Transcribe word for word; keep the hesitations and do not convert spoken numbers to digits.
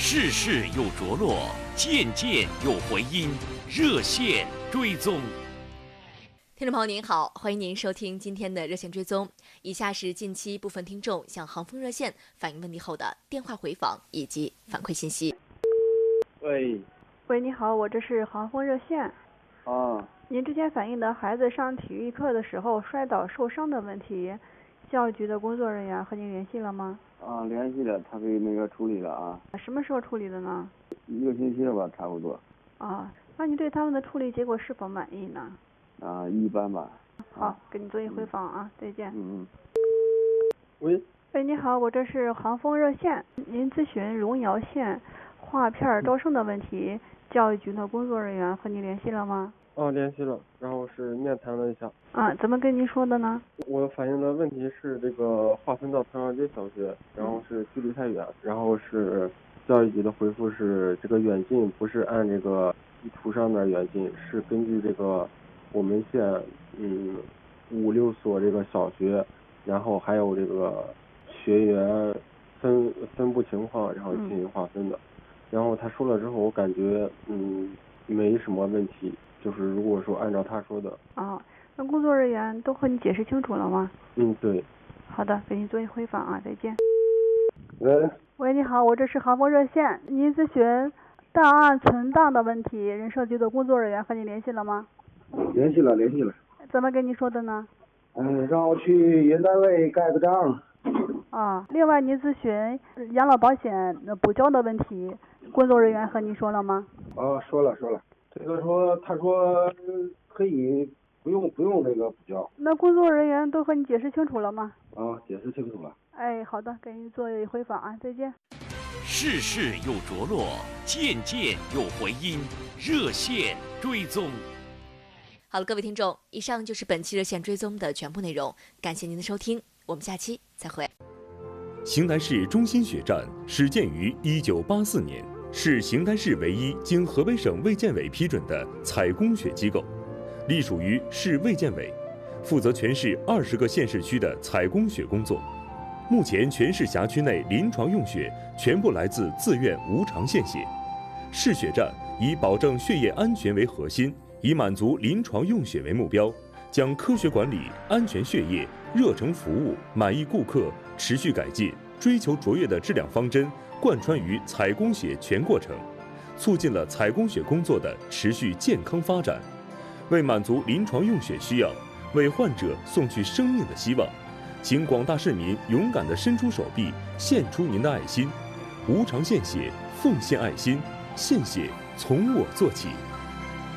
事事有着落，件件有回音，热线追踪。 听众朋友您好，欢迎您收听今天的热线追踪。以下是近期部分听众向航风热线反映问题后的电话回访以及反馈信息。 喂， 喂，你好，我这是航风热线。 啊， 您之前反映的孩子上体育课的时候摔倒受伤的问题，教育局的工作人员和您联系了吗？ 啊，联系了，他给那个处理了啊。 什么时候处理的呢？ 一个星期了吧，差不多。 啊，那你对他们的处理结果是否满意呢？ 啊，一般吧。 好，给你做一回访啊，再见。 嗯嗯。喂。 喂，你好，我这是航风热线，您咨询荣瑶县划片招生的问题，教育局的工作人员和您联系了吗？ 哦，联系了，然后是面谈了一下。 啊，怎么跟您说的呢？ 我反映的问题是这个划分到唐人街小学，然后是距离太远，然后是教育局的回复是这个远近不是按这个地图上的远近，是根据这个我们县嗯五六所这个小学，然后还有这个学员分分布情况，然后进行划分的。嗯、然后他说了之后，我感觉嗯没什么问题。就是如果说按照他说的。 哦，那工作人员都和你解释清楚了吗？ 嗯，对。 好的，给您做一回访啊，再见。 喂。 喂，你好，我这是航风热线，您咨询档案存档的问题，人社局的工作人员和你联系了吗？ 联系了，联系了。 怎么跟你说的呢？ 嗯，让我去云单位盖个章。 啊，另外您咨询养老保险补交的问题，工作人员和你说了吗？ 哦，说了说了。这个说，他说可以不用不用这个补交。 那工作人员都和你解释清楚了吗？ 啊，解释清楚了。 哎，好的，给您做一回访啊，再见。 事事有着落，件件有回音，热线追踪。 好了，各位听众，以上就是本期热线追踪的全部内容，感谢您的收听，我们下期再会。 邢台市中心血站始建于一九八四年。是邢台市唯一经河北省卫健委批准的采供血机构，隶属于市卫健委，负责全市二十个县市区的采供血工作。目前全市辖区内临床用血全部来自自愿无偿献血。市血站以保证血液安全为核心，以满足临床用血为目标，将科学管理、安全血液、热诚服务、满意顾客、持续改进、追求卓越的质量方针贯穿于采供血全过程，促进了采供血工作的持续健康发展。为满足临床用血需要，为患者送去生命的希望，请广大市民勇敢地伸出手臂，献出您的爱心。无偿献血，奉献爱心，献血从我做起。